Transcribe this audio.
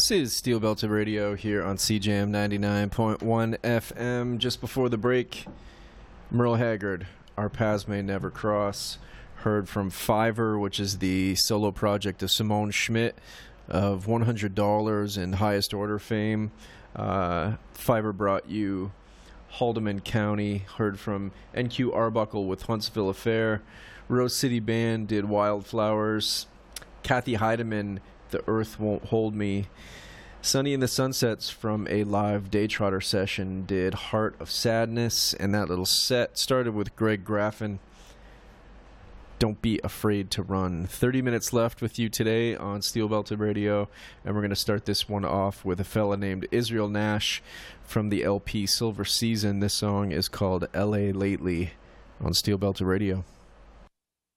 This is Steel Belted Radio here on CJAM 99.1 FM. Just before the break, Merle Haggard, Our Paths May Never Cross. Heard from Fiverr, which is the solo project of Simone Schmidt of $100 in highest order fame. Fiverr brought you Haldeman County. Heard from NQ Arbuckle with Huntsville Affair. Rose City Band did Wildflowers. Kathy Heidemann, The Earth Won't Hold Me. Sunny in the Sunsets from a live Daytrotter session did Heart of Sadness, and that little set started with Greg Graffin, Don't Be Afraid to Run. 30 minutes left with you today on Steel Belted Radio, and we're going to start this one off with a fella named Israel Nash from the LP Silver Season. This song is called L.A. Lately on Steel Belted Radio.